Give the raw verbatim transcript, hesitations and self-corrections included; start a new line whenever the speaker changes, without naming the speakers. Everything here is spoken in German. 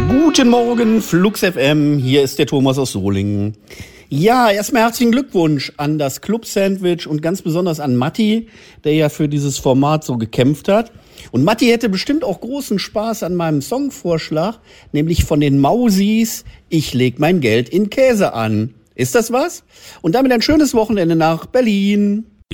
Guten Morgen, Flux F M, hier ist der Thomas aus Solingen. Ja, erstmal herzlichen Glückwunsch an das Club-Sandwich und ganz besonders an Matti, der ja für dieses Format so gekämpft hat. Und Matti hätte bestimmt auch großen Spaß an meinem Songvorschlag, nämlich von den Mausis, ich leg mein Geld in Käse an. Ist das was? Und damit ein schönes Wochenende nach Berlin.